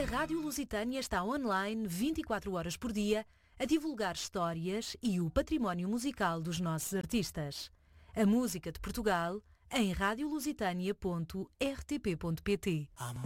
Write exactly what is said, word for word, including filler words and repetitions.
Rádio Lusitânia está online vinte e quatro horas por dia a divulgar histórias e o património musical dos nossos artistas. A música de Portugal em rádio lusitânia ponto r t p ponto p t.